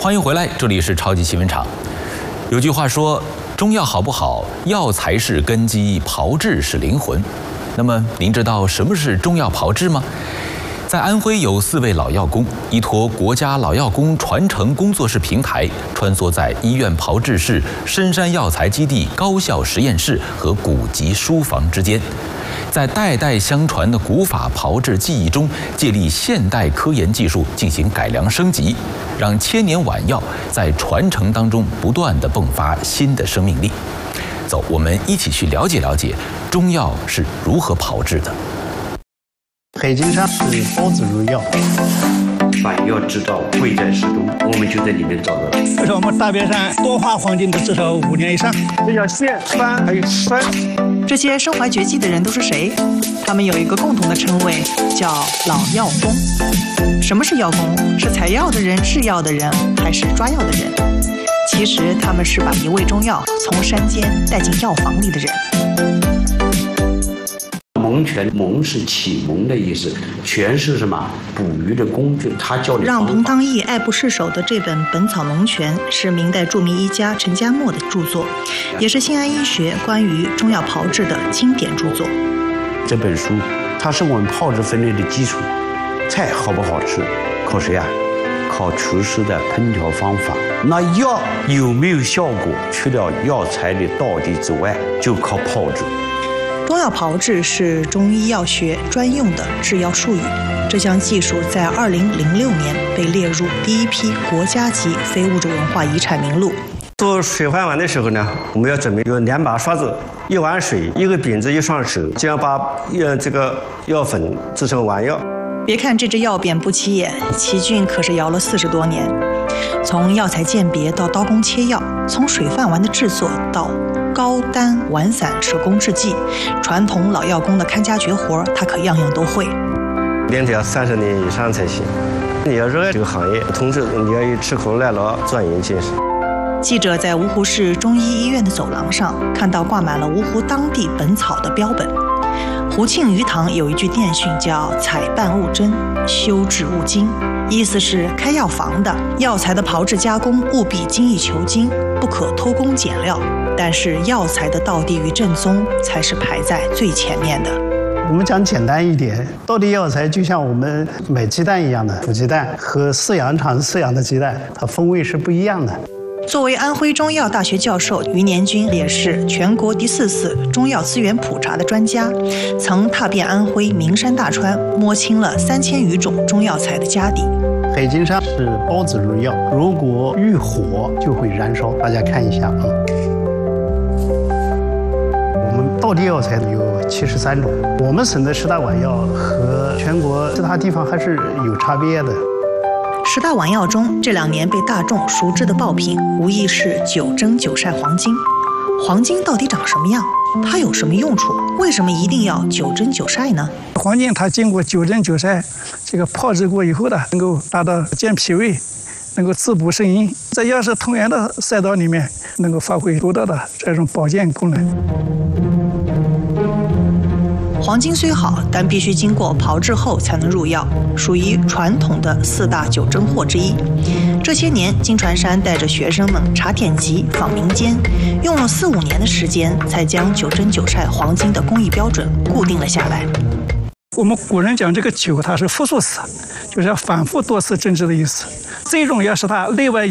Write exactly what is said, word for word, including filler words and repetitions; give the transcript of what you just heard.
欢迎回来，这里是超级新闻场。有句话说，中药好不好，药材是根基，炮制是灵魂。那么，您知道什么是中药炮制吗？在安徽有四位老药工，依托国家老药工传承工作室平台，穿梭在医院炮制室、深山药材基地、高校实验室和古籍书房之间，在代代相传的古法炮制技艺中，借力现代科研技术进行改良升级，让千年碗药在传承当中不断地迸发新的生命力。走，我们一起去了解了解中药是如何炮制的。 黑金山是包子入药， 碗药制造贵在适度，我们就在里面找到。 这是我们大别山多花黄金的，至少五年以上。 这叫线栓，还有栓。 这些身怀绝技的人都是谁？他们有一个共同的称谓，叫老药工。什么是药工？是采药的人、制药的人，还是抓药的人？其实他们是把一味中药从山间带进药房里的人。 蒙泉，蒙是启蒙的意思，泉是什么？捕鱼的工具。他教你让彭汤义爱不释手的这本《本草蒙泉》是明代著名医家陈家默的著作，也是新安医学关于中药炮制的经典著作。 这本书，它是我们炮制分类的基础。菜好不好吃，靠谁啊？靠厨师的烹调方法。那药有没有效果，除了药材的道地之外，就靠炮制。 中药炮制是中医药学专用的制药术语，这项技术在二零零六年被列入第一批国家级非物质文化遗产名录。 做水饭碗的时候呢，我们要准备有两把刷子、一碗水、一个饼子、一双手，这样把呃这个药粉制成丸药。 别看这只药扁不起眼，奇骏可是摇了四十多年。从药材鉴别到刀工切药，从水饭丸的制作到高单丸散手工制剂，传统老药工的看家绝活，他可样样都会。 练得要三十年以上才行。你要热爱这个行业，同时你要有吃苦耐劳、钻研精神。 记者在芜湖市中医医院的走廊上看到挂满了芜湖当地本草的标本。胡庆余堂有一句电讯叫“采办务真，修治务精”，意思是开药房的药材的炮制加工务必精益求精，不可偷工减料。但是药材的道地与正宗才是排在最前面的。 我们讲简单一点，道地药材就像我们买鸡蛋一样的，土鸡蛋和饲养场饲养的鸡蛋，它风味是不一样的。 作为安徽中医药大学教授，余年军也是全国第四次中药资源普查的专家，曾踏遍安徽名山大川，摸清了三千余种中药材的家底。 黑金山是包子入药，如果遇火就会燃烧。大家看一下啊，我们道地药材有七十三种，我们省的十大碗药和全国其他地方还是有差别的。 十大碗药中，这两年被大众熟知的爆品，无疑是九蒸九晒黄金。黄金到底长什么样？它有什么用处？为什么一定要九蒸九晒呢？ 黄金它经过九蒸九晒，这个炮制过以后的，能够达到健脾胃，能够滋补肾阴，在药食同源的赛道里面，能够发挥独特的这种保健功能。 黄金虽好，但必须经过炮制后才能入药，属于传统的四大九蒸货之一。这些年，金传山带着学生们查典籍、访民间，用了四五年的时间，才将九蒸九晒黄金的工艺标准固定了下来。 我们古人讲这个酒，它是复数词，就是要反复多次蒸制的意思。最重要是它内外